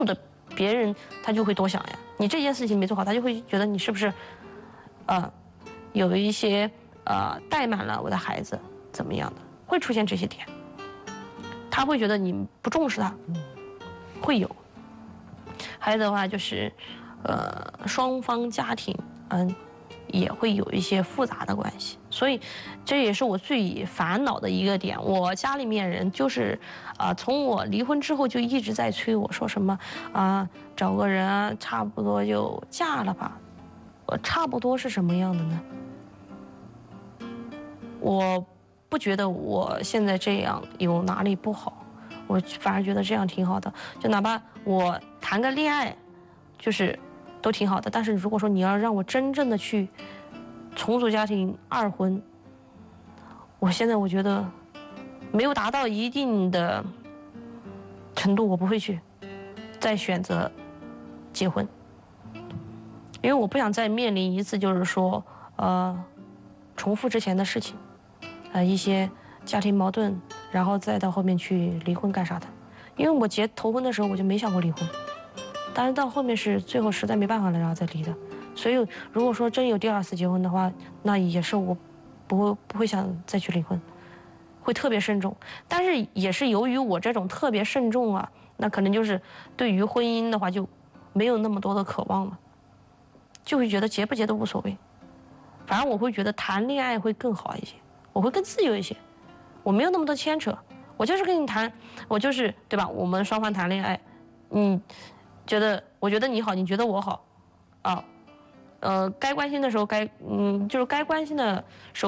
的别人他就会多想呀。你这件事情没做好，他就会觉得你是不是，有一些怠慢了我的孩子，怎么样的，会出现这些点。他会觉得你不重视他，会有。还有的话就是，双方家庭也会有一些复杂的关系，所以这也是我最烦恼的一个点。我家里面人就是从我离婚之后就一直在催我说什么找个人啊，差不多就嫁了吧。我差不多是什么样的呢？我不觉得我现在这样有哪里不好，我反而觉得这样挺好的。就哪怕我谈个恋爱，就是都挺好的。但是如果说你要让我真正的去重组家庭二婚，我现在我觉得没有达到一定的程度，我不会去再选择结婚，因为我不想再面临一次就是说重复之前的事情。一些家庭矛盾，然后再到后面去离婚干啥的？因为我头婚的时候我就没想过离婚，但是到后面是最后实在没办法了，然后再离的。所以如果说真有第二次结婚的话，那也是我不会想再去离婚，会特别慎重。但是也是由于我这种特别慎重啊，那可能就是对于婚姻的话就没有那么多的渴望了，就会觉得结不结都无所谓。反而我会觉得谈恋爱会更好一些。我会更自由一些，我没有那么多牵扯，我就是跟你谈，我就是对吧？我们双方谈恋爱，我觉得你好，你觉得我好，该关心的时候就是该关心的时候。